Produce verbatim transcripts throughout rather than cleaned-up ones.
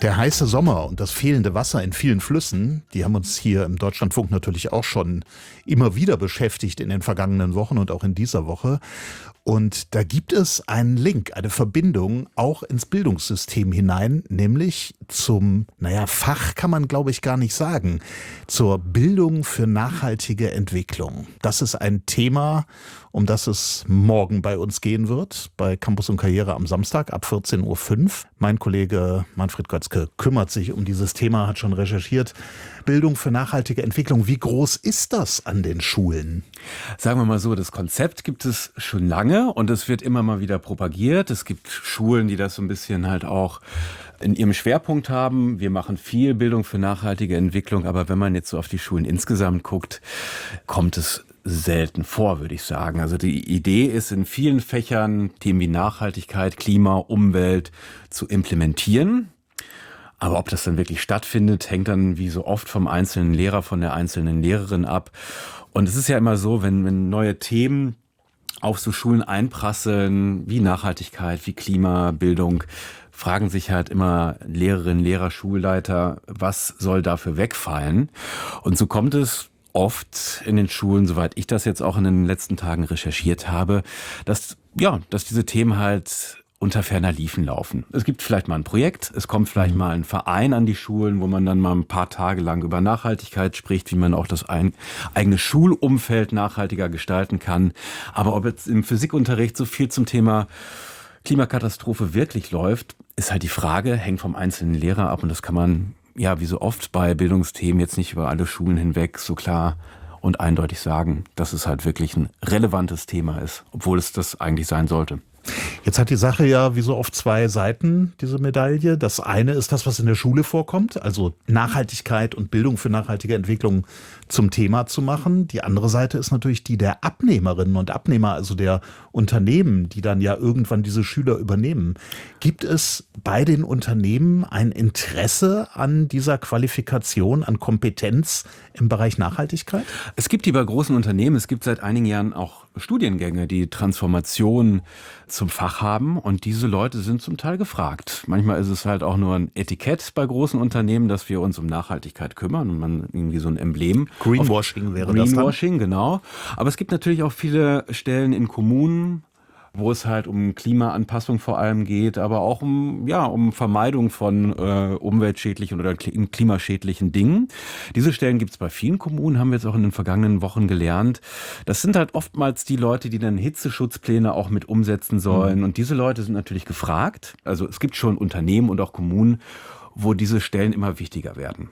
Der heiße Sommer und das fehlende Wasser in vielen Flüssen, die haben uns hier im Deutschlandfunk natürlich auch schon immer wieder beschäftigt in den vergangenen Wochen und auch in dieser Woche. Und da gibt es einen Link, eine Verbindung auch ins Bildungssystem hinein, nämlich zum, naja, Fach kann man glaube ich gar nicht sagen, zur Bildung für nachhaltige Entwicklung. Das ist ein Thema, um das es morgen bei uns gehen wird, bei Campus und Karriere am Samstag ab vierzehn Uhr fünf. Mein Kollege Manfred Götzke kümmert sich um dieses Thema, hat schon recherchiert. Bildung für nachhaltige Entwicklung, wie groß ist das an den Schulen? Sagen wir mal so, das Konzept gibt es schon lange und es wird immer mal wieder propagiert. Es gibt Schulen, die das so ein bisschen halt auch in ihrem Schwerpunkt haben. Wir machen viel Bildung für nachhaltige Entwicklung, aber wenn man jetzt so auf die Schulen insgesamt guckt, kommt es selten vor, würde ich sagen. Also die Idee ist, in vielen Fächern Themen wie Nachhaltigkeit, Klima, Umwelt zu implementieren. Aber ob das dann wirklich stattfindet, hängt dann wie so oft vom einzelnen Lehrer, von der einzelnen Lehrerin ab. Und es ist ja immer so, wenn, wenn neue Themen auf so Schulen einprasseln, wie Nachhaltigkeit, wie Klimabildung, fragen sich halt immer Lehrerinnen, Lehrer, Schulleiter, was soll dafür wegfallen? Und so kommt es oft in den Schulen, soweit ich das jetzt auch in den letzten Tagen recherchiert habe, dass, ja, dass diese Themen halt unter ferner Liefen laufen. Es gibt vielleicht mal ein Projekt, es kommt vielleicht mal ein Verein an die Schulen, wo man dann mal ein paar Tage lang über Nachhaltigkeit spricht, wie man auch das ein, eigene Schulumfeld nachhaltiger gestalten kann. Aber ob jetzt im Physikunterricht so viel zum Thema Klimakatastrophe wirklich läuft, ist halt die Frage, hängt vom einzelnen Lehrer ab und das kann man, ja, wie so oft bei Bildungsthemen jetzt nicht über alle Schulen hinweg so klar und eindeutig sagen, dass es halt wirklich ein relevantes Thema ist, obwohl es das eigentlich sein sollte. Jetzt hat die Sache ja wie so oft zwei Seiten, diese Medaille. Das eine ist das, was in der Schule vorkommt, also Nachhaltigkeit und Bildung für nachhaltige Entwicklung zum Thema zu machen. Die andere Seite ist natürlich die der Abnehmerinnen und Abnehmer, also der Unternehmen, die dann ja irgendwann diese Schüler übernehmen. Gibt es bei den Unternehmen ein Interesse an dieser Qualifikation, an Kompetenz im Bereich Nachhaltigkeit? Es gibt die bei großen Unternehmen, es gibt seit einigen Jahren auch Studiengänge, die Transformation zum Fach haben und diese Leute sind zum Teil gefragt. Manchmal ist es halt auch nur ein Etikett bei großen Unternehmen, dass wir uns um Nachhaltigkeit kümmern und man irgendwie so ein Emblem. Greenwashing wäre das dann? Greenwashing, genau. Aber es gibt natürlich auch viele Stellen in Kommunen, wo es halt um Klimaanpassung vor allem geht, aber auch um, ja, um Vermeidung von äh, umweltschädlichen oder klimaschädlichen Dingen. Diese Stellen gibt es bei vielen Kommunen, haben wir jetzt auch in den vergangenen Wochen gelernt. Das sind halt oftmals die Leute, die dann Hitzeschutzpläne auch mit umsetzen sollen. Mhm. Und diese Leute sind natürlich gefragt. Also es gibt schon Unternehmen und auch Kommunen, wo diese Stellen immer wichtiger werden.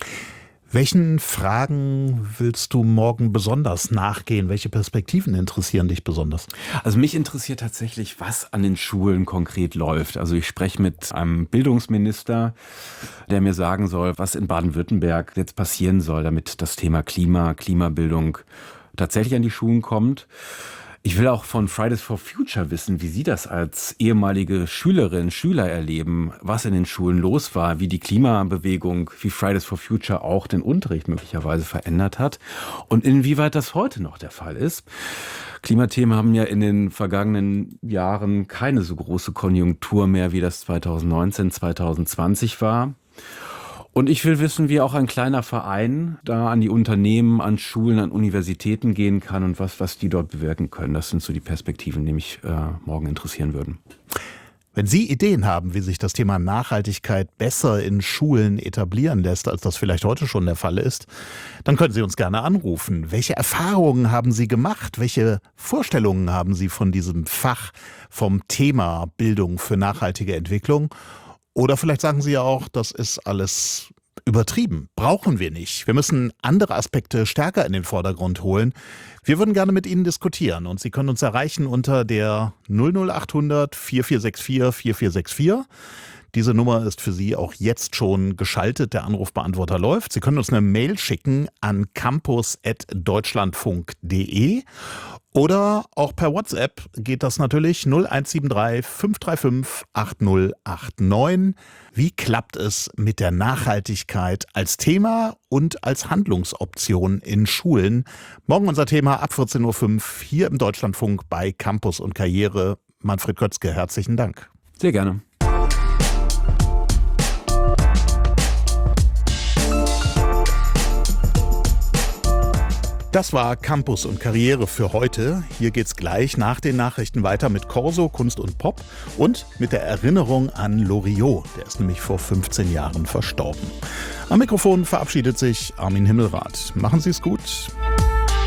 Welchen Fragen willst du morgen besonders nachgehen? Welche Perspektiven interessieren dich besonders? Also mich interessiert tatsächlich, was an den Schulen konkret läuft. Also ich spreche mit einem Bildungsminister, der mir sagen soll, was in Baden-Württemberg jetzt passieren soll, damit das Thema Klima, Klimabildung tatsächlich an die Schulen kommt. Ich will auch von Fridays for Future wissen, wie Sie das als ehemalige Schülerinnen, Schüler erleben, was in den Schulen los war, wie die Klimabewegung, wie Fridays for Future auch den Unterricht möglicherweise verändert hat und inwieweit das heute noch der Fall ist. Klimathemen haben ja in den vergangenen Jahren keine so große Konjunktur mehr, wie das zweitausendneunzehn, zweitausendzwanzig war. Und ich will wissen, wie auch ein kleiner Verein da an die Unternehmen, an Schulen, an Universitäten gehen kann und was, was die dort bewirken können. Das sind so die Perspektiven, die mich äh, morgen interessieren würden. Wenn Sie Ideen haben, wie sich das Thema Nachhaltigkeit besser in Schulen etablieren lässt, als das vielleicht heute schon der Fall ist, dann können Sie uns gerne anrufen. Welche Erfahrungen haben Sie gemacht? Welche Vorstellungen haben Sie von diesem Fach, vom Thema Bildung für nachhaltige Entwicklung? Oder vielleicht sagen Sie ja auch, das ist alles übertrieben, brauchen wir nicht. Wir müssen andere Aspekte stärker in den Vordergrund holen. Wir würden gerne mit Ihnen diskutieren und Sie können uns erreichen unter der null null acht hundert vier vier sechs vier vier vier sechs vier. Diese Nummer ist für Sie auch jetzt schon geschaltet, der Anrufbeantworter läuft. Sie können uns eine Mail schicken an campus at deutschlandfunk punkt de oder auch per WhatsApp geht das natürlich null eins sieben drei fünf drei fünf acht null acht neun. Wie klappt es mit der Nachhaltigkeit als Thema und als Handlungsoption in Schulen? Morgen unser Thema ab vierzehn Uhr fünf hier im Deutschlandfunk bei Campus und Karriere. Manfred Götzke, herzlichen Dank. Sehr gerne. Das war Campus und Karriere für heute. Hier geht's gleich nach den Nachrichten weiter mit Corso, Kunst und Pop und mit der Erinnerung an Loriot. Der ist nämlich vor fünfzehn Jahren verstorben. Am Mikrofon verabschiedet sich Armin Himmelrath. Machen Sie es gut.